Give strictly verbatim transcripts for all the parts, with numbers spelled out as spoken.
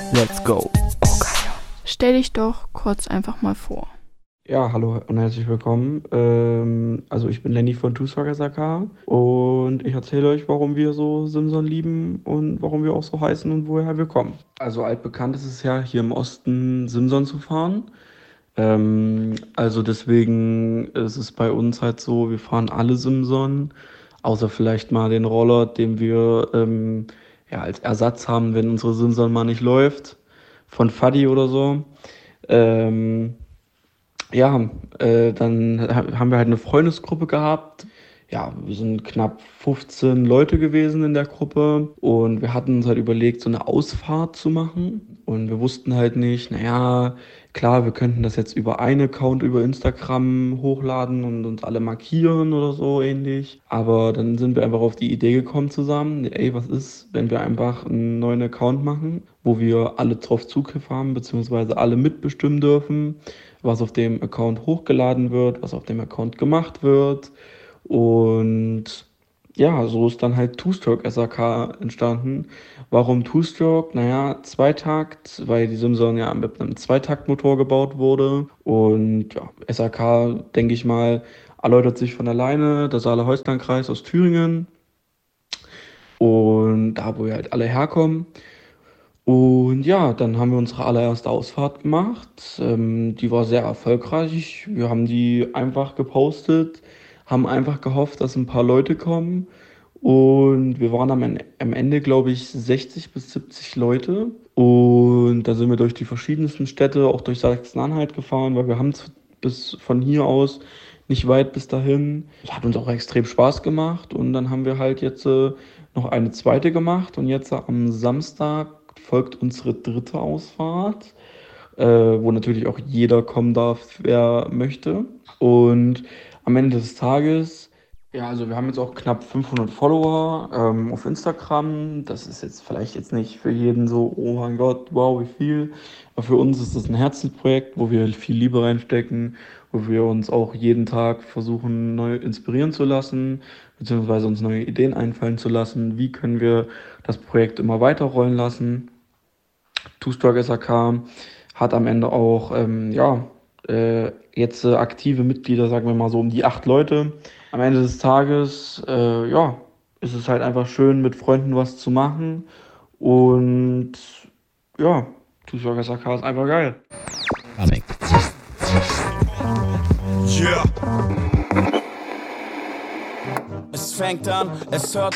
Let's go. Stell dich doch kurz einfach mal vor. Ja, hallo und herzlich willkommen. Ähm, also ich bin Lenny von Two Strokes A K und ich erzähle euch, warum wir so Simson lieben und warum wir auch so heißen und woher wir kommen. Also altbekannt ist es ja, hier im Osten Simson zu fahren. Ähm, also deswegen ist es bei uns halt so, wir fahren alle Simson, außer vielleicht mal den Roller, den wir ähm, ja, als Ersatz haben, wenn unsere Simson mal nicht läuft, von Fuddy oder so. Ähm, ja, äh, dann ha- haben wir halt eine Freundesgruppe gehabt. Ja, wir sind knapp fünfzehn Leute gewesen in der Gruppe und wir hatten uns halt überlegt, so eine Ausfahrt zu machen. Und wir wussten halt nicht, naja, klar, wir könnten das jetzt über einen Account über Instagram hochladen und uns alle markieren oder so ähnlich. Aber dann sind wir einfach auf die Idee gekommen zusammen, ey, was ist, wenn wir einfach einen neuen Account machen, wo wir alle drauf Zugriff haben, beziehungsweise alle mitbestimmen dürfen, was auf dem Account hochgeladen wird, was auf dem Account gemacht wird. Und ja, so ist dann halt Two-Stroke S A K entstanden. Warum Two-Stroke? Naja, Zweitakt, weil die Simson ja mit einem Zweitaktmotor gebaut wurde. Und ja, S A K, denke ich mal, erläutert sich von alleine. Der Saale-Holstein-Kreis aus Thüringen. Und da, wo wir halt alle herkommen. Und ja, dann haben wir unsere allererste Ausfahrt gemacht. Ähm, die war sehr erfolgreich. Wir haben die einfach gepostet, haben einfach gehofft, dass ein paar Leute kommen. Und wir waren am, En- am Ende, glaube ich, sechzig bis siebzig Leute. Und da sind wir durch die verschiedensten Städte, auch durch Sachsen-Anhalt gefahren, weil wir haben es bis von hier aus nicht weit bis dahin. Es hat uns auch extrem Spaß gemacht. Und dann haben wir halt jetzt äh, noch eine zweite gemacht. Und jetzt äh, am Samstag folgt unsere dritte Ausfahrt, äh, wo natürlich auch jeder kommen darf, wer möchte. Und am Ende des Tages, ja, also wir haben jetzt auch knapp fünfhundert Follower ähm, auf Instagram. Das ist jetzt vielleicht jetzt nicht für jeden so, oh mein Gott, wow, wie viel. Aber für uns ist das ein Herzensprojekt, wo wir viel Liebe reinstecken, wo wir uns auch jeden Tag versuchen, neu inspirieren zu lassen, beziehungsweise uns neue Ideen einfallen zu lassen. Wie können wir das Projekt immer weiterrollen lassen? Two Strokes S A K hat am Ende auch ähm, ja, äh, jetzt äh, aktive Mitglieder, sagen wir mal so um die acht Leute. Am Ende des Tages, äh, ja, ist es halt einfach schön, mit Freunden was zu machen. Und ja, Two Strokes S A K ist einfach geil. Coming. Yeah. Es fängt an, es hört.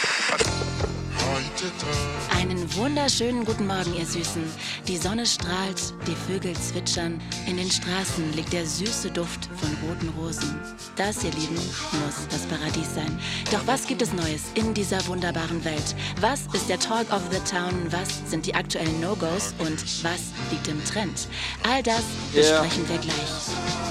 Einen wunderschönen guten Morgen, ihr Süßen. Die Sonne strahlt, die Vögel zwitschern. In den Straßen liegt der süße Duft von roten Rosen. Das, ihr Lieben, muss das Paradies sein. Doch was gibt es Neues in dieser wunderbaren Welt? Was ist der Talk of the Town? Was sind die aktuellen No-Gos? Und was liegt im Trend? All das Yeah. besprechen wir gleich.